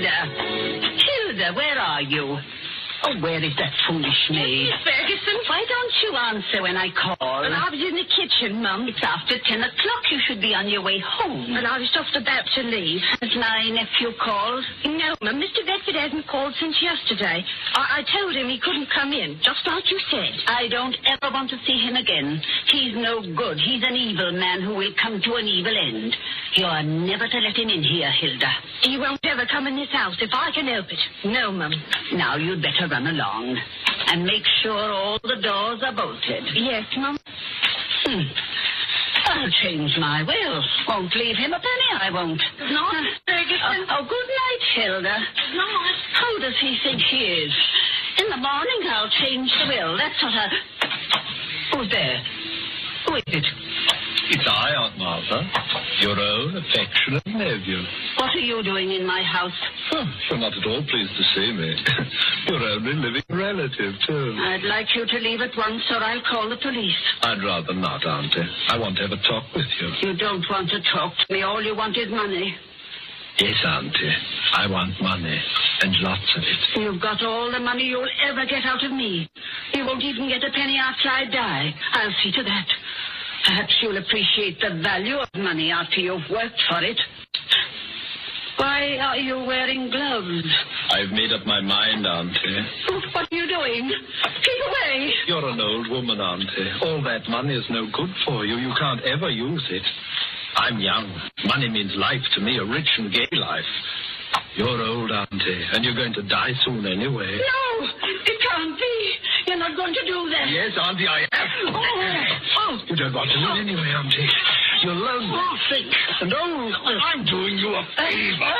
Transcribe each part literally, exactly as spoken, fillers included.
Hilda. Hilda, where are you? Oh, where is that foolish maid? Miss Ferguson. Why don't you answer when I call? Well, I was in the kitchen, Mum. It's after ten o'clock. You should be on your way home. And I was just about to leave. Has my nephew called? No, Mum. Mister Bedford hasn't called since yesterday. I, I told him he couldn't come in, just like you said. I don't ever want to see him again. He's no good. He's an evil man who will come to an evil end. You are never to let him in here, Hilda. He won't ever come in this house if I can help it. No, Mum. Now you'd better run along and make sure all the doors are bolted. Yes, Mum. Hmm. I'll change my will. Won't leave him a penny, I won't. No, Ferguson. Oh, oh, good night, Hilda. No. Who does he think he is? In the morning I'll change the will. That's what I... Who's there? Who is it? It's I, Aunt Martha, your own affectionate nephew. What are you doing in my house? Oh, you're not at all pleased to see me. Your only living relative, too. I'd like you to leave at once, or I'll call the police. I'd rather not, Auntie. I want to have a talk with you. You don't want to talk to me. All you want is money. Yes, Auntie. I want money, and lots of it. You've got all the money you'll ever get out of me. You won't even get a penny after I die. I'll see to that. Perhaps you'll appreciate the value of money after you've worked for it. Why are you wearing gloves? I've made up my mind, Auntie. Oh, what are you doing? Get away. You're an old woman, Auntie. All that money is no good for you. You can't ever use it. I'm young. Money means life to me, a rich and gay life. You're old, Auntie, and you're going to die soon anyway. No, it can't be. You're not going to do that. Yes, Auntie, I am. Oh, oh. You don't want to live anyway, Auntie. You're lonely. Oh, sick. And old. I'm doing you a favor.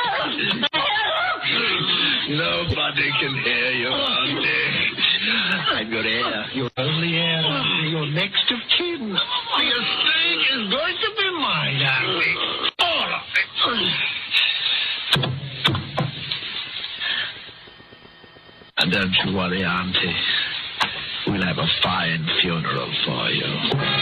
Nobody can hear you, Auntie. I'm your heir. Your only heir, Auntie. Your next of kin. The estate is going to be mine, Auntie. All of it. And don't you worry, Auntie. We'll have a fine funeral for you.